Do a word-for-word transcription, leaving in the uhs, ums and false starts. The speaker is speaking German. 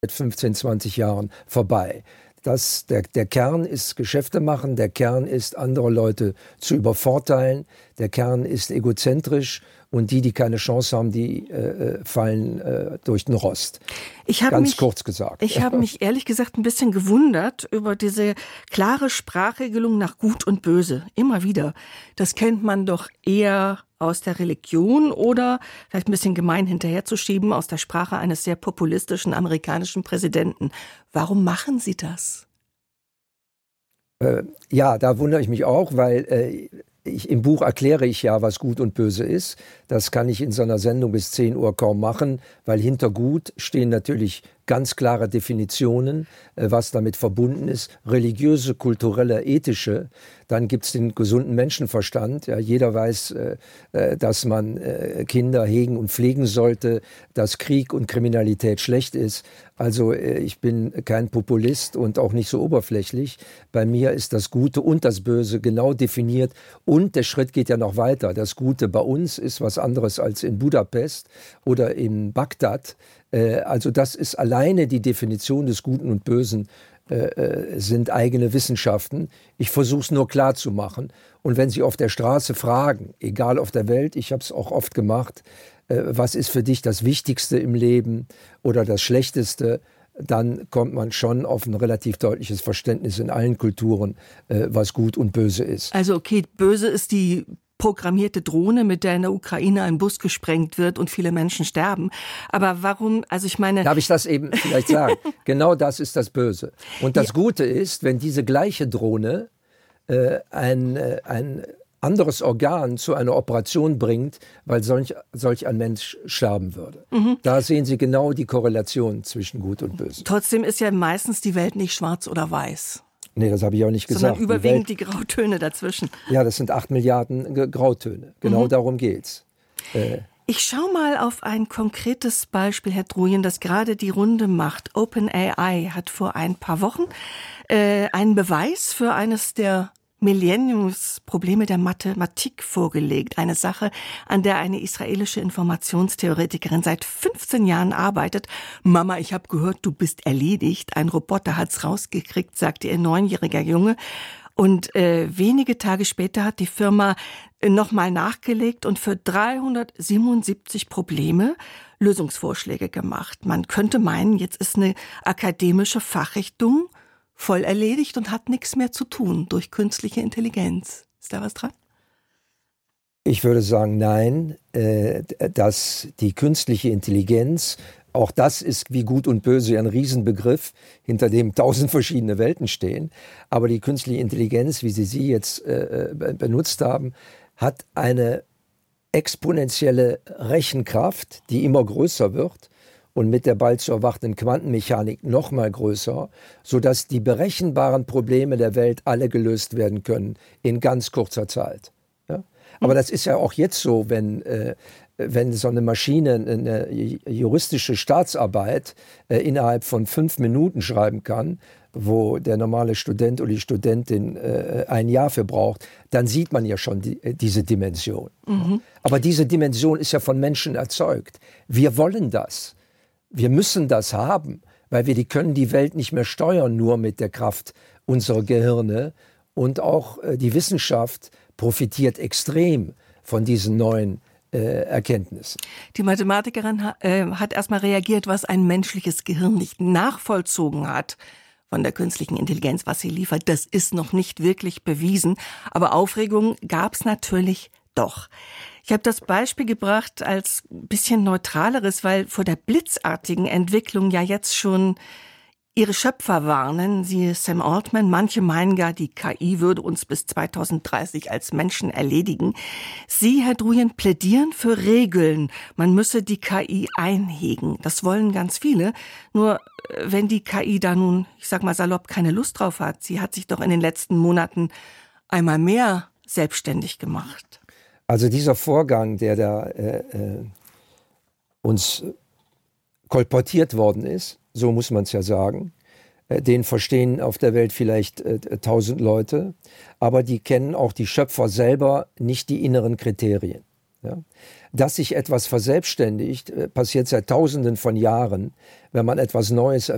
seit fünfzehn, zwanzig Jahren vorbei. Das, der, der Kern ist Geschäfte machen, der Kern ist, andere Leute zu übervorteilen, der Kern ist egozentrisch und die, die keine Chance haben, die äh, fallen äh, durch den Rost. Ich habe Ganz mich, kurz gesagt. Ich habe mich ehrlich gesagt ein bisschen gewundert über diese klare Sprachregelung nach Gut und Böse. Immer wieder. Das kennt man doch eher aus der Religion oder, vielleicht ein bisschen gemein hinterherzuschieben, aus der Sprache eines sehr populistischen amerikanischen Präsidenten. Warum machen Sie das? Äh, ja, da wundere ich mich auch, weil äh, ich, im Buch erkläre ich ja, was Gut und Böse ist. Das kann ich in so einer Sendung bis zehn Uhr kaum machen, weil hinter Gut stehen natürlich ganz klare Definitionen, äh, was damit verbunden ist. Religiöse, kulturelle, ethische. Dann gibt es den gesunden Menschenverstand. Ja, jeder weiß, äh, dass man äh, Kinder hegen und pflegen sollte, dass Krieg und Kriminalität schlecht ist. Also äh, ich bin kein Populist und auch nicht so oberflächlich. Bei mir ist das Gute und das Böse genau definiert. Und der Schritt geht ja noch weiter. Das Gute bei uns ist was anderes als in Budapest oder in Bagdad. Äh, also das ist alleine die Definition des Guten und Bösen. Äh, sind eigene Wissenschaften. Ich versuche es nur klar zu machen. Und wenn Sie auf der Straße fragen, egal auf der Welt, ich habe es auch oft gemacht, äh, was ist für dich das Wichtigste im Leben oder das Schlechteste, dann kommt man schon auf ein relativ deutliches Verständnis in allen Kulturen, äh, was gut und böse ist. Also okay, böse ist die programmierte Drohne, mit der in der Ukraine ein Bus gesprengt wird und viele Menschen sterben. Aber warum, also ich meine... Darf ich das eben vielleicht sagen? Genau das ist das Böse. Und das ja. Gute ist, wenn diese gleiche Drohne äh, ein, äh, ein anderes Organ zu einer Operation bringt, weil solch, solch ein Mensch sterben würde. Mhm. Da sehen Sie genau die Korrelation zwischen Gut und Böse. Trotzdem ist ja meistens die Welt nicht schwarz oder weiß. Nee, das habe ich auch nicht gesagt. Sondern überwiegend die, die Grautöne dazwischen. Ja, das sind acht Milliarden Grautöne. Genau mhm. darum geht's. Äh, ich schaue mal auf ein konkretes Beispiel, Herr Druyen, das gerade die Runde macht. OpenAI hat vor ein paar Wochen äh, einen Beweis für eines der Millenniumsprobleme der Mathematik vorgelegt. Eine Sache, an der eine israelische Informationstheoretikerin seit fünfzehn Jahren arbeitet. Mama, ich habe gehört, du bist erledigt. Ein Roboter hat's rausgekriegt, sagte ihr neunjähriger Junge. Und äh, wenige Tage später hat die Firma äh, nochmal nachgelegt und für dreihundertsiebenundsiebzig Probleme Lösungsvorschläge gemacht. Man könnte meinen, jetzt ist eine akademische Fachrichtung voll erledigt und hat nichts mehr zu tun durch künstliche Intelligenz. Ist da was dran? Ich würde sagen, nein, äh, dass die künstliche Intelligenz, auch das ist wie Gut und Böse ein Riesenbegriff, hinter dem tausend verschiedene Welten stehen. Aber die künstliche Intelligenz, wie Sie sie jetzt äh, benutzt haben, hat eine exponentielle Rechenkraft, die immer größer wird. Und mit der bald zu erwartenden Quantenmechanik noch mal größer, sodass die berechenbaren Probleme der Welt alle gelöst werden können in ganz kurzer Zeit. Ja? Aber das ist ja auch jetzt so, wenn, äh, wenn so eine Maschine eine juristische Staatsarbeit äh, innerhalb von fünf Minuten schreiben kann, wo der normale Student oder die Studentin äh, ein Jahr für braucht, dann sieht man ja schon die, äh, diese Dimension. Mhm. Aber diese Dimension ist ja von Menschen erzeugt. Wir wollen das. Wir müssen das haben, weil wir die können die Welt nicht mehr steuern, nur mit der Kraft unserer Gehirne. Und auch äh, die Wissenschaft profitiert extrem von diesen neuen äh, Erkenntnissen. Die Mathematikerin ha, äh, hat erstmal reagiert, was ein menschliches Gehirn nicht nachvollzogen hat von der künstlichen Intelligenz, was sie liefert. Das ist noch nicht wirklich bewiesen. Aber Aufregung gab es natürlich doch. Ich habe das Beispiel gebracht als ein bisschen neutraleres, weil vor der blitzartigen Entwicklung ja jetzt schon ihre Schöpfer warnen, siehe Sam Altman. Manche meinen gar, die K I würde uns bis zweitausenddreißig als Menschen erledigen. Sie, Herr Druyen, plädieren für Regeln. Man müsse die K I einhegen. Das wollen ganz viele. Nur wenn die K I da nun, ich sag mal salopp, keine Lust drauf hat, sie hat sich doch in den letzten Monaten einmal mehr selbstständig gemacht. Also dieser Vorgang, der da äh, äh, uns kolportiert worden ist, so muss man es ja sagen, äh, den verstehen auf der Welt vielleicht äh, tausend Leute, aber die kennen auch die Schöpfer selber nicht die inneren Kriterien. Ja? Dass sich etwas verselbstständigt, äh, passiert seit Tausenden von Jahren, wenn man etwas Neues